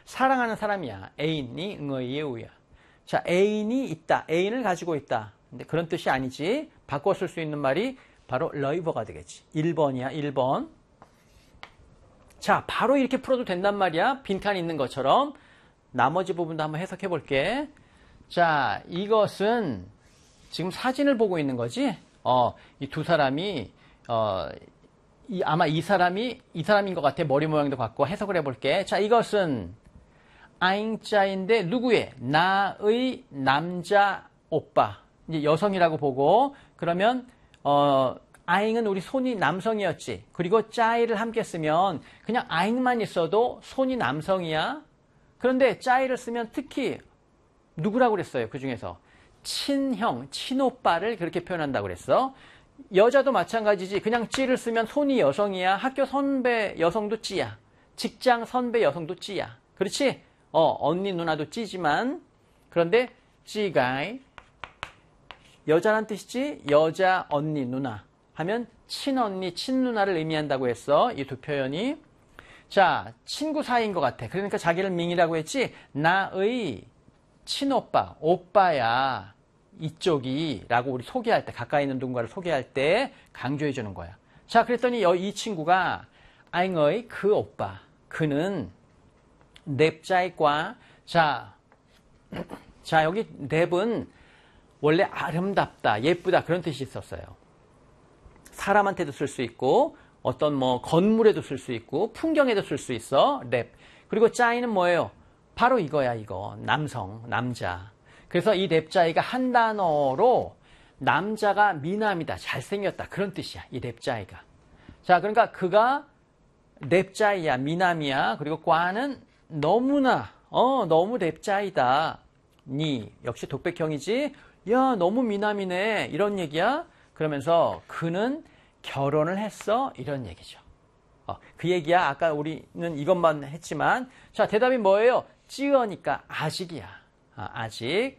사랑하는 사람이야. 애인이 응어이의 우야. 자, 애인이 있다. 애인을 가지고 있다. 근데 그런 뜻이 아니지. 바꿔 쓸 수 있는 말이 바로 러이버가 되겠지. 1번이야, 1번. 자, 바로 이렇게 풀어도 된단 말이야. 빈칸이 있는 것처럼. 나머지 부분도 한번 해석해 볼게. 자, 이것은 지금 사진을 보고 있는 거지. 이 두 사람이 아마 이 사람인 것 같아. 머리 모양도 같고. 해석을 해볼게. 자, 이것은 아잉자인데 누구의? 나의 남자 오빠. 이제 여성이라고 보고, 그러면 아잉은 우리 손이 남성이었지. 그리고 짜이를 함께 쓰면 그냥 아잉만 있어도 손이 남성이야. 그런데 짜이를 쓰면 특히 누구라고 그랬어요? 그 중에서 친형, 친오빠를 그렇게 표현한다고 그랬어. 여자도 마찬가지지. 그냥 찌를 쓰면 손이 여성이야. 학교 선배 여성도 찌야. 직장 선배 여성도 찌야. 그렇지? 언니 누나도 찌지만, 그런데 찌가이 여자란 뜻이지. 여자 언니 누나 하면 친언니 친누나를 의미한다고 했어. 이 두 표현이. 자, 친구 사이인 것 같아. 그러니까 자기를 밍이라고 했지. 나의 친오빠, 오빠야 이쪽이 라고 우리 소개할 때, 가까이 있는 누군가를 소개할 때 강조해 주는 거야. 자, 그랬더니 이 친구가 아잉의 그 오빠, 그는 넵자이과. 자, 여기 넵은 원래 아름답다, 예쁘다 그런 뜻이 있었어요. 사람한테도 쓸 수 있고 어떤 뭐 건물에도 쓸 수 있고 풍경에도 쓸 수 있어. 랩. 그리고 짜이는 뭐예요? 바로 이거야. 이거 남성, 남자. 그래서 이 랩짜이가 한 단어로 남자가 미남이다, 잘생겼다 그런 뜻이야. 이 랩짜이가. 자, 그러니까 그가 랩짜이야, 미남이야. 그리고 꽈는 너무나 너무 랩짜이다. 니 역시 독백형이지. 야, 너무 미남이네 이런 얘기야. 그러면서 그는 결혼을 했어 이런 얘기죠. 그 얘기야. 아까 우리는 이것만 했지만, 자, 대답이 뭐예요? 찌어니까 아직이야. 아직.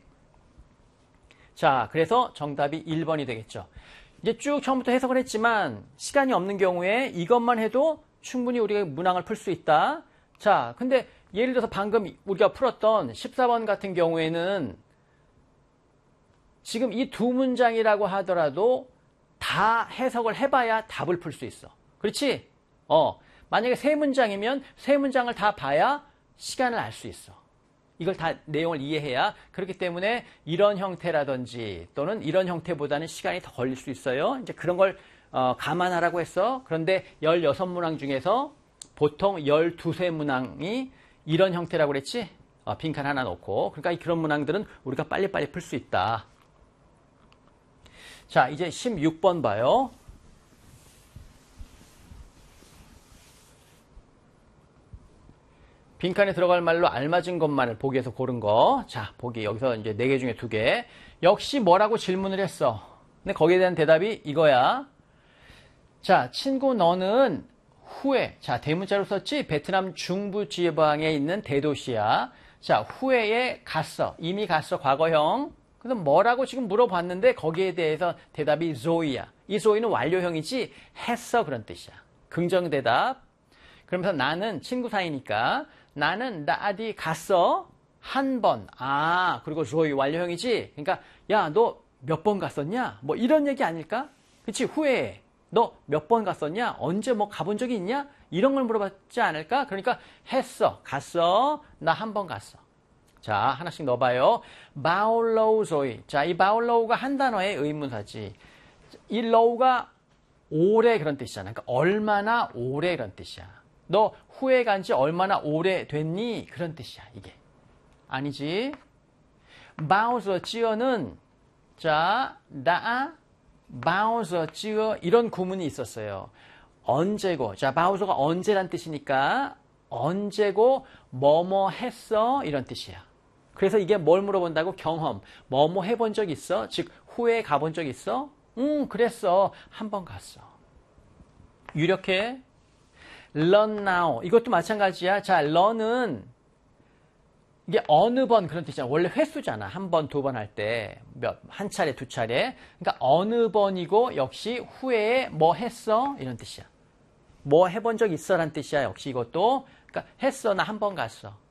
자, 그래서 정답이 1번이 되겠죠. 이제 쭉 처음부터 해석을 했지만 시간이 없는 경우에 이것만 해도 충분히 우리가 문항을 풀 수 있다. 자, 근데 예를 들어서 방금 우리가 풀었던 14번 같은 경우에는 지금 이 두 문장이라고 하더라도 다 해석을 해봐야 답을 풀 수 있어. 그렇지? 만약에 세 문장이면 세 문장을 다 봐야 시간을 알 수 있어. 이걸 다 내용을 이해해야. 그렇기 때문에 이런 형태라든지 또는 이런 형태보다는 시간이 더 걸릴 수 있어요. 이제 그런 걸 감안하라고 했어. 그런데 16문항 중에서 보통 12세 문항이 이런 형태라고 그랬지? 빈칸 하나 놓고. 그러니까 그런 문항들은 우리가 빨리빨리 풀 수 있다. 자, 이제 16번 봐요. 빈칸에 들어갈 말로 알맞은 것만을 보기에서 고른 거. 자, 보기 여기서 이제 4개 중에 2개. 역시 뭐라고 질문을 했어. 근데 거기에 대한 대답이 이거야. 자, 친구 너는 후에, 자, 대문자로 썼지? 베트남 중부 지방에 있는 대도시야. 자, 후에에 갔어. 이미 갔어. 과거형. 그래서 뭐라고 지금 물어봤는데 거기에 대해서 대답이 조이야. 이 조이는 완료형이지 했어 그런 뜻이야. 긍정대답. 그러면서 나는 친구 사이니까 나는 나디 갔어 한 번. 그리고 조이 완료형이지. 그러니까 야, 너 몇 번 갔었냐? 뭐 이런 얘기 아닐까? 그치? 후에 너 몇 번 갔었냐? 언제 뭐 가본 적이 있냐? 이런 걸 물어봤지 않을까? 그러니까 했어, 갔어, 나 한 번 갔어. 자, 하나씩 넣어봐요. 바울로우 조이. 자, 이 바울로우가 한 단어의 의문사지. 이 로우가 오래 그런 뜻이잖아. 그러니까 얼마나 오래 그런 뜻이야. 너 후에 간 지 얼마나 오래 됐니? 그런 뜻이야, 이게. 아니지. 바우서 찌어는, 자, 바우서 찌어, 이런 구문이 있었어요. 언제고. 자, 바우서가 언제란 뜻이니까, 언제고, 뭐뭐 했어? 이런 뜻이야. 그래서 이게 뭘 물어본다고? 경험. 뭐뭐 해본 적 있어? 즉, 후에 가본 적 있어? 그랬어. 한 번 갔어. 유력해. learn now. 이것도 마찬가지야. 자, learn은 이게 어느 번 그런 뜻이잖아. 원래 횟수잖아. 한 번, 두 번 할 때. 한 차례, 두 차례. 그러니까 어느 번이고 역시 후에 뭐 했어? 이런 뜻이야. 뭐 해본 적 있어? 라는 뜻이야. 역시 이것도. 그러니까 했어. 나 한 번 갔어.